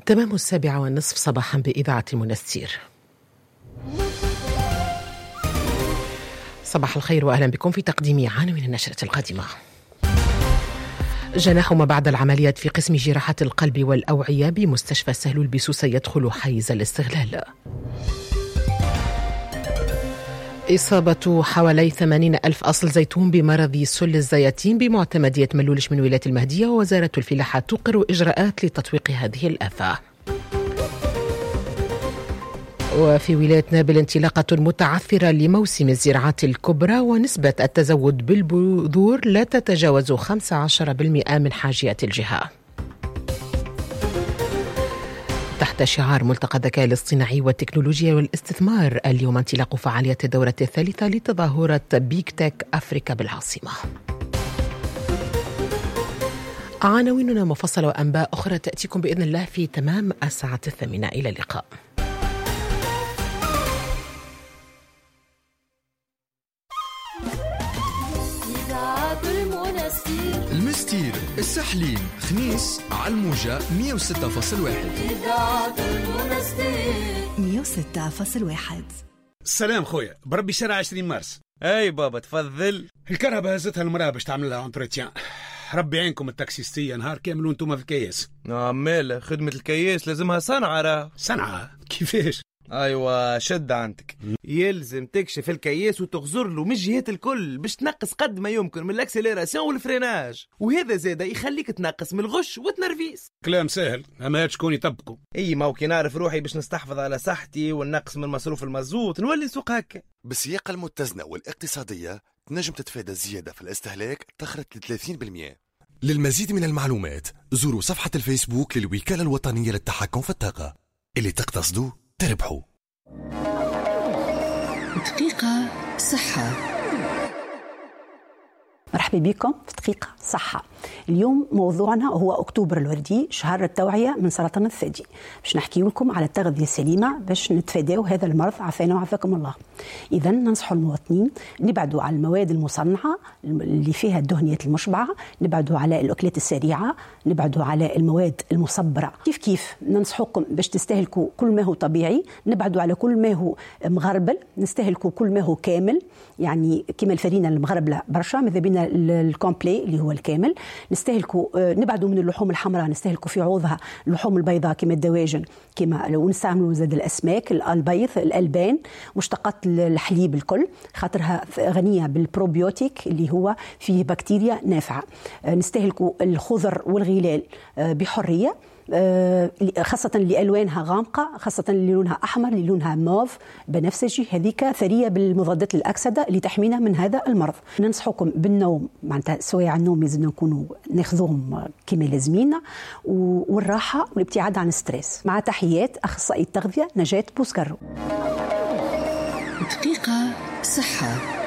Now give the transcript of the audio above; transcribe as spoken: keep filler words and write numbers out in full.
تمام السابعة والنصف صباحا بإذاعة منستير. صباح الخير وأهلا بكم في تقديم عناوين النشرة القادمة. جناح ما بعد العمليات في قسم جراحة القلب والأوعية بمستشفى سهلول بسوسة يدخل حيز الاستغلال. إصابة حوالي ثمانين ألف أصل زيتون بمرض سل الزياتين بمعتمدية ملولش من ولاية المهدية، ووزارة الفلاحة تقر إجراءات لتطويق هذه الآفة. وفي ولاية نابل انطلاقة متعثرة لموسم الزراعات الكبرى، ونسبة التزود بالبذور لا تتجاوز خمسة عشر بالمئة من حاجيات الجهة. تحت شعار ملتقى الذكاء الاصطناعي والتكنولوجيا والاستثمار، اليوم انطلاق فعالية الدورة الثالثة لتظاهرة بيك تك أفريكا بالعاصمة. عناويننا مفصلة وأنباء أخرى تأتيكم بإذن الله في تمام الساعة الثامنة. إلى اللقاء. المستير السحلين خميس على الموجة مية وستة فاصلة واحد. مية وستة فاصلة واحد. السلام خويا، بربي شارع عشرين مارس. اي بابا تفضل. الكهرباء هزتها المرأة باش تعمل لها انتريتيان. ربي عينكم التاكسيستية نهار كامل وانتم في الكياس. عمال خدمة الكياس لازمها صنعة. راه صنعة كيفاش؟ ايوه شد عندك، يلزم تكشف الكياس وتغزر له من الجهات الكل باش تنقص قد ما يمكن من الاكسليراسيون والفريناج، وهذا زاده يخليك تنقص من الغش والتنرفيس. كلام سهل، اما هاد شكون يطبقوا؟ اي ما كي نعرف روحي باش نستحفظ على صحتي ونقص من مصروف المازوت نولي نسوق هكا. بالسياقه المتزنه والاقتصاديه تنجم تتفادى الزياده في الاستهلاك تخرج ل ثلاثين بالمئة. للمزيد من المعلومات زوروا صفحة الفيسبوك للوكالة الوطنية للتحكم في الطاقة. اللي تقتصدوا تربحوا. دقيقة صحة. مرحبا بكم في دقيقة صحة. اليوم موضوعنا هو أكتوبر الوردي، شهر التوعية من سرطان الثدي، باش نحكي لكم على التغذية السليمة باش نتفاداو هذا المرض عافانا وعافاكم الله. إذا ننصح المواطنين نبعدوا على المواد المصنعة اللي فيها الدهنيات المشبعة، نبعدوا على الأكلات السريعة، نبعدوا على المواد المصبرة. كيف كيف ننصحكم باش تستهلكوا كل ما هو طبيعي، نبعدوا على كل ما هو مغربل، نستهلكوا كل ما هو كامل، يعني كما الفرينة المغربلة برشا، ماذا بينا الكومبلي اللي هو الكامل. نستهلكوا نبعدوا من اللحوم الحمراء، نستهلكوا في عوضها اللحوم البيضاء كما الدواجن، كما لو نستعملوا زاد الأسماك، البيض، الألبان، مشتقات الحليب الكل، خاطرها غنية بالبروبيوتيك اللي هو فيه بكتيريا نافعة. نستهلكوا الخضر والغلال بحرية، خاصة اللي ألوانها غامقة، خاصة اللي لونها أحمر، اللي لونها موف بنفسجي، هذيك ثرية بالمضادات الأكسدة اللي تحمينا من هذا المرض. ننصحكم بالنوم، معناتها سوايع النوم لازم نكونوا ناخذوهم كما لازمينا، والراحة والابتعاد عن الستريس. مع تحيات أخصائي التغذية نجاة بوسكرو. دقيقة صحة.